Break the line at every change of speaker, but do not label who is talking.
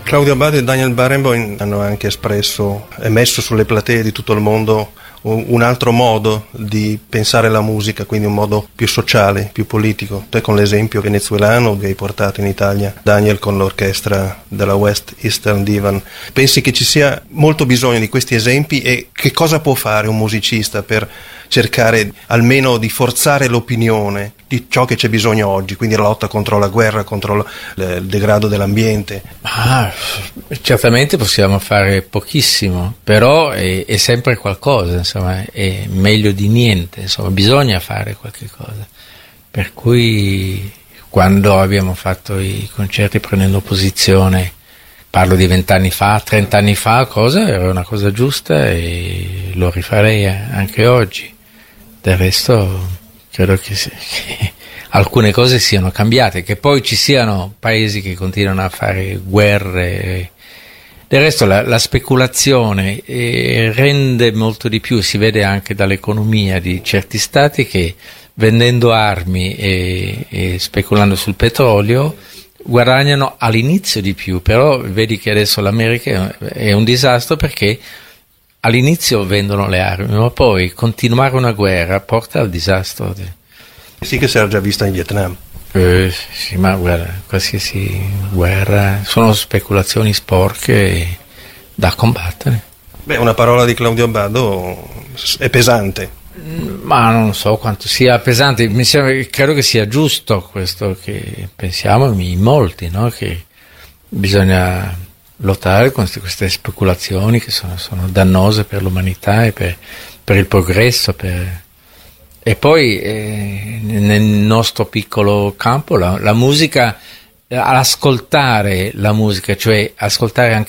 Claudio Abbado e Daniel Barenboim hanno anche emesso sulle platee di tutto il mondo un altro modo di pensare la musica, quindi un modo più sociale, più politico. Te con l'esempio venezuelano che hai portato in Italia, Daniel con l'orchestra della West Eastern Divan. Pensi che ci sia molto bisogno di questi esempi e che cosa può fare un musicista per cercare almeno di forzare l'opinione di ciò che c'è bisogno oggi, quindi la lotta contro la guerra, contro il degrado dell'ambiente?
Certamente possiamo fare pochissimo, però è sempre qualcosa, insomma, è meglio di niente, insomma, bisogna fare qualche cosa. Per cui quando abbiamo fatto i concerti prendendo posizione, parlo di 20 anni fa, 30 anni fa, era una cosa giusta e lo rifarei anche oggi. Del resto credo che alcune cose siano cambiate, che poi ci siano paesi che continuano a fare guerre. Del resto la speculazione rende molto di più, si vede anche dall'economia di certi stati che vendendo armi e speculando sul petrolio guadagnano all'inizio di più, però vedi che adesso l'America è un disastro perché all'inizio vendono le armi, ma poi continuare una guerra porta al disastro.
Sì, che si era già vista in Vietnam.
Sì, ma guarda, qualsiasi guerra sono speculazioni sporche da combattere.
Una parola di Claudio Abbado è pesante.
Ma non so quanto sia pesante, credo che sia giusto questo che pensiamo in molti, no? Che bisogna lottare con queste speculazioni che sono dannose per l'umanità e per il progresso. E poi nel nostro piccolo campo la musica, all'ascoltare la musica, cioè ascoltare anche